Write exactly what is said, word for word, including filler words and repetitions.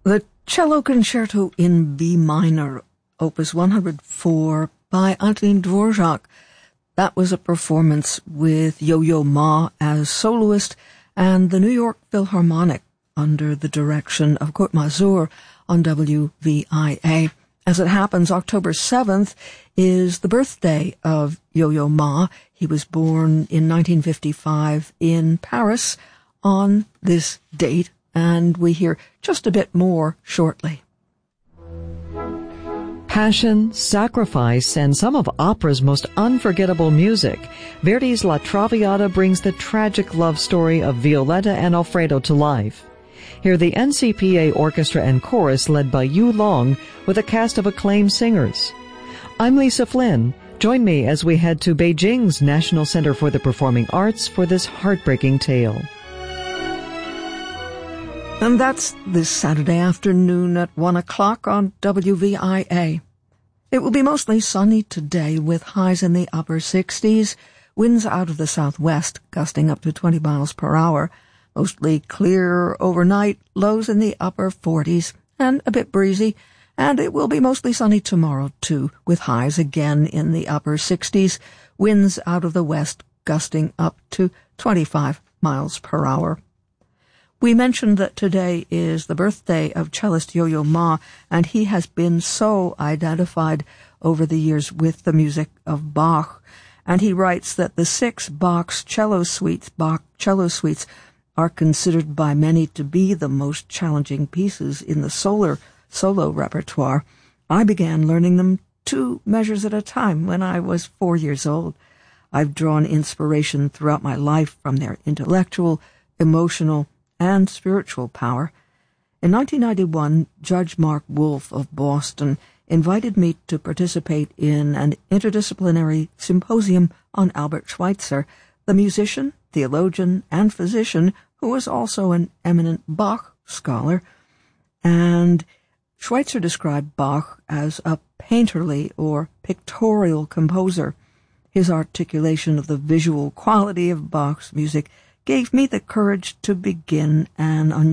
The Cello Concerto in B minor, Opus one hundred four by Antonín Dvořák. That was a performance with Yo-Yo Ma as soloist and the New York Philharmonic under the direction of Kurt Masur on W V I A. As it happens, October seventh is the birthday of Yo-Yo Ma. He was born in nineteen fifty-five in Paris on this date, and we hear just a bit more shortly. Passion, sacrifice, and some of opera's most unforgettable music, Verdi's La Traviata brings the tragic love story of Violetta and Alfredo to life. Hear the N C P A Orchestra and Chorus led by Yu Long with a cast of acclaimed singers. I'm Lisa Flynn. Join me as we head to Beijing's National Center for the Performing Arts for this heartbreaking tale. And that's this Saturday afternoon at one o'clock on W V I A. It will be mostly sunny today with highs in the upper sixties, winds out of the southwest gusting up to twenty miles per hour, mostly clear overnight, lows in the upper forties, and a bit breezy, and it will be mostly sunny tomorrow too, with highs again in the upper sixties, winds out of the west gusting up to twenty-five miles per hour. We mentioned that today is the birthday of cellist Yo-Yo Ma, and he has been so identified over the years with the music of Bach. And he writes that the six Bach's cello suites, Bach cello suites, are considered by many to be the most challenging pieces in the solar solo repertoire. I began learning them two measures at a time when I was four years old. I've drawn inspiration throughout my life from their intellectual, emotional, and spiritual power. In nineteen ninety-one, Judge Mark Wolf of Boston invited me to participate in an interdisciplinary symposium on Albert Schweitzer, the musician, theologian, and physician who was also an eminent Bach scholar. And Schweitzer described Bach as a painterly or pictorial composer. His articulation of the visual quality of Bach's music gave me the courage to begin an unusual